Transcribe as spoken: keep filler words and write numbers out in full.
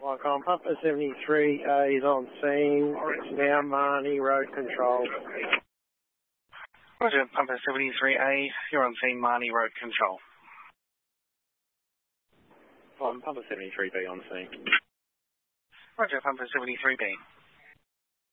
Welcome, Papa seventy-three A is on scene. It's now Marnie Road Control. Roger, Papa seventy-three A, you're on scene, Marnie Road Control. Um, Papa seventy-three B on scene. Roger, Papa seventy-three B.